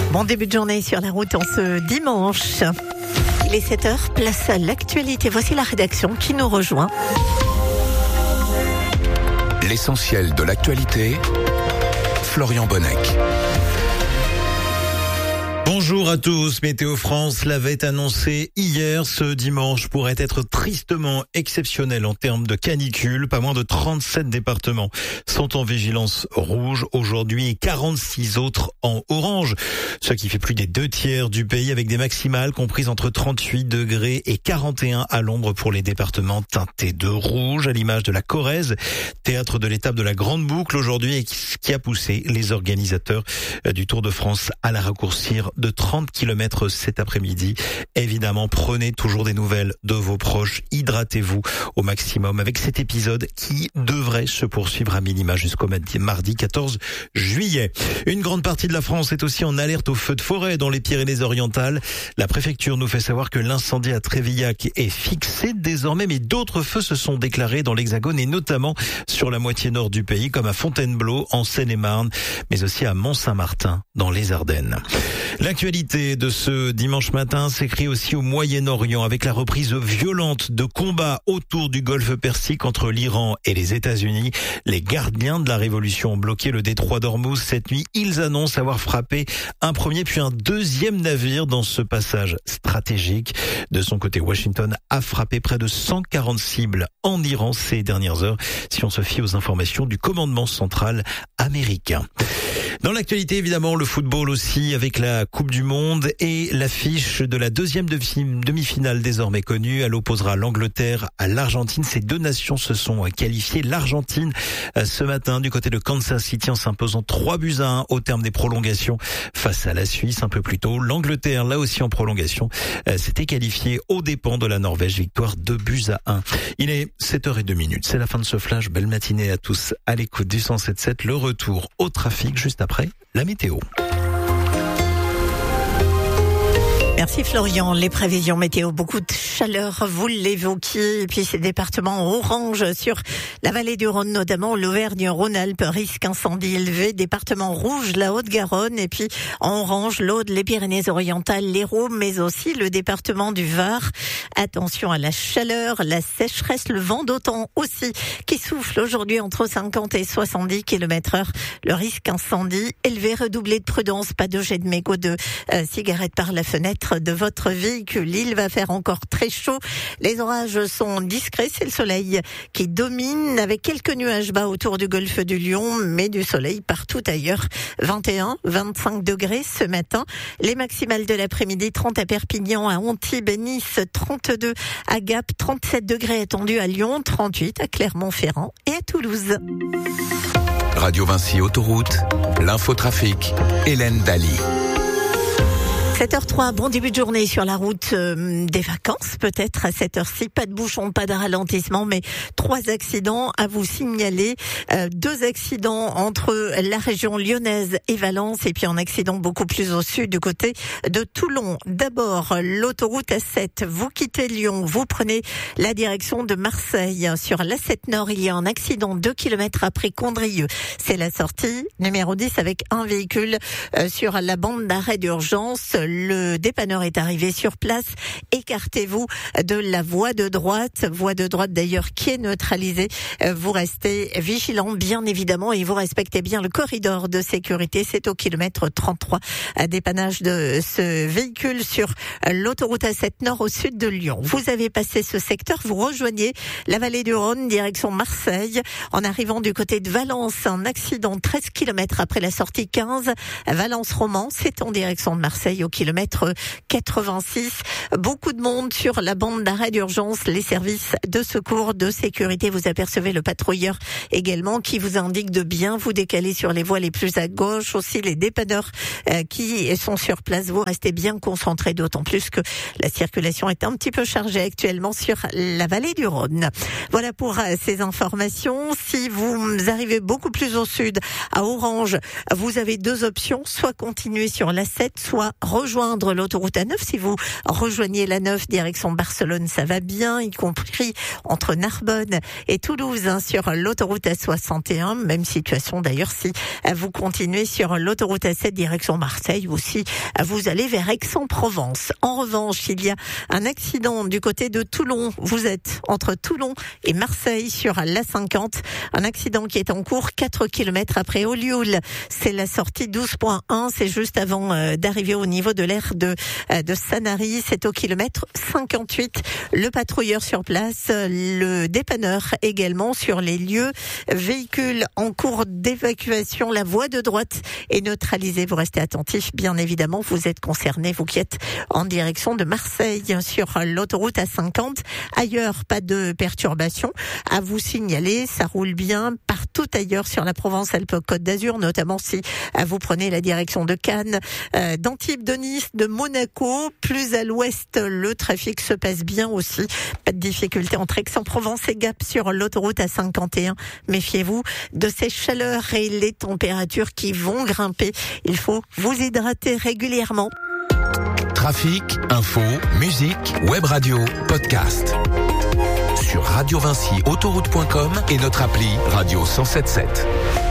Bon début de journée sur la route en ce dimanche. Il est 7h, place à l'actualité. Voici la rédaction qui nous rejoint. L'essentiel de l'actualité, Florian Bonnec. Bonjour à tous. Météo France l'avait annoncé hier. Ce dimanche pourrait être tristement exceptionnel en termes de canicule. Pas moins de 37 départements sont en vigilance rouge aujourd'hui et 46 autres en orange. Ce qui fait plus des 2/3 du pays avec des maximales comprises entre 38 degrés et 41 à l'ombre pour les départements teintés de rouge, à l'image de la Corrèze, théâtre de l'étape de la Grande Boucle aujourd'hui et qui a poussé les organisateurs du Tour de France à la raccourcir de 30 km cet après-midi. Évidemment, prenez toujours des nouvelles de vos proches. Hydratez-vous au maximum avec cet épisode qui devrait se poursuivre à minima jusqu'au mardi 14 juillet. Une grande partie de la France est aussi en alerte aux feux de forêt dans les Pyrénées-Orientales. La préfecture nous fait savoir que l'incendie à Trévillac est fixé désormais, mais d'autres feux se sont déclarés dans l'Hexagone et notamment sur la moitié nord du pays, comme à Fontainebleau, en Seine-et-Marne, mais aussi à Mont-Saint-Martin, dans les Ardennes. L'actualité de ce dimanche matin s'écrit aussi au Moyen-Orient avec la reprise violente de combats autour du golfe Persique entre l'Iran et les États-Unis. Les gardiens de la révolution ont bloqué le détroit d'Ormuz cette nuit. Ils annoncent avoir frappé un premier puis un deuxième navire dans ce passage stratégique. De son côté, Washington a frappé près de 140 cibles en Iran ces dernières heures, si on se fie aux informations du commandement central américain. Dans l'actualité, évidemment, le football aussi avec la Coupe du Monde et l'affiche de la deuxième demi-finale désormais connue. Elle opposera l'Angleterre à l'Argentine. Ces deux nations se sont qualifiées. L'Argentine ce matin du côté de Kansas City en s'imposant 3-1 au terme des prolongations face à la Suisse un peu plus tôt. L'Angleterre, là aussi en prolongation, s'était qualifiée aux dépens de la Norvège. Victoire 2-1. Il est 7h02. C'est la fin de ce flash. Belle matinée à tous à l'écoute du 107.7. Le retour au trafic juste après la météo. Merci Florian. Les prévisions météo, beaucoup de chaleur, vous l'évoquiez, et puis ces départements orange sur la vallée du Rhône, notamment l'Auvergne-Rhône-Alpes, risque incendie élevé, département rouge, la Haute-Garonne, et puis en orange, l'Aude, les Pyrénées-Orientales, l'Hérault, mais aussi le département du Var. Attention à la chaleur, la sécheresse, le vent d'automne aussi, qui souffle aujourd'hui entre 50 et 70 km/h. Le risque incendie élevé, redoublé de prudence, pas de jet de mégots de cigarettes par la fenêtre de votre véhicule. Il va faire encore très chaud. Les orages sont discrets. C'est le soleil qui domine avec quelques nuages bas autour du golfe du Lion, mais du soleil partout ailleurs. 21, 25 degrés ce matin. Les maximales de l'après-midi, 30 à Perpignan, à Antibes, Nice, 32 à Gap, 37 degrés attendus à Lyon, 38 à Clermont-Ferrand et à Toulouse. Radio Vinci Autoroute, l'infotrafic, Hélène Daly. 7h03, bon début de journée sur la route des vacances, peut-être à cette heure-ci. Pas de bouchons, pas de ralentissement, mais 3 accidents à vous signaler. 2 accidents entre la région lyonnaise et Valence, et puis un accident beaucoup plus au sud du côté de Toulon. D'abord, l'autoroute A7. Vous quittez Lyon, vous prenez la direction de Marseille. Sur l'A7 Nord, il y a un accident 2 km après Condrieu. C'est la sortie numéro 10 avec un véhicule sur la bande d'arrêt d'urgence. Le dépanneur est arrivé sur place. Écartez-vous de la voie de droite d'ailleurs qui est neutralisée. Vous restez vigilants bien évidemment et vous respectez bien le corridor de sécurité. C'est au kilomètre 33. Dépannage de ce véhicule sur l'autoroute A7 Nord au sud de Lyon. Vous avez passé ce secteur, vous rejoignez la vallée du Rhône, direction Marseille. En arrivant du côté de Valence, un accident 13 km après la sortie 15. Valence-Romans, c'est en direction de Marseille au kilomètre 86. Beaucoup de monde sur la bande d'arrêt d'urgence. Les services de secours, de sécurité, vous apercevez le patrouilleur également qui vous indique de bien vous décaler sur les voies les plus à gauche. Aussi les dépanneurs qui sont sur place. Vous restez bien concentrés, d'autant plus que la circulation est un petit peu chargée actuellement sur la vallée du Rhône. Voilà pour ces informations. Si vous arrivez beaucoup plus au sud, à Orange, vous avez 2 options. Soit continuer sur l'A7, soit rejoindre rejoindre l'autoroute A9. Si vous rejoignez la 9 direction Barcelone, ça va bien, y compris entre Narbonne et Toulouse, sur l'autoroute A61. Même situation d'ailleurs si vous continuez sur l'autoroute A7 direction Marseille, ou si vous allez vers Aix-en-Provence. En revanche, il y a un accident du côté de Toulon. Vous êtes entre Toulon et Marseille sur l'A50. Un accident qui est en cours 4 km après Olioul. C'est la sortie 12.1. C'est juste avant d'arriver au niveau de l'aire de Sanary. C'est au kilomètre 58. Le patrouilleur sur place, le dépanneur également sur les lieux. Véhicule en cours d'évacuation. La voie de droite est neutralisée. Vous restez attentifs, bien évidemment. Vous êtes concernés, vous qui êtes en direction de Marseille sur l'autoroute A50. Ailleurs, pas de perturbation à vous signaler. Ça roule bien partout ailleurs sur la Provence-Alpes-Côte d'Azur, notamment si vous prenez la direction de Cannes, d'Antibes, de Nice, de Monaco. Plus à l'ouest, le trafic se passe bien aussi. Pas de difficulté entre Aix-en-Provence et Gap sur l'autoroute A51. Méfiez-vous de ces chaleurs et les températures qui vont grimper. Il faut vous hydrater régulièrement. Trafic, info, musique, web radio, podcast. Sur Radio Vinci, autoroute.com et notre appli Radio 107.7.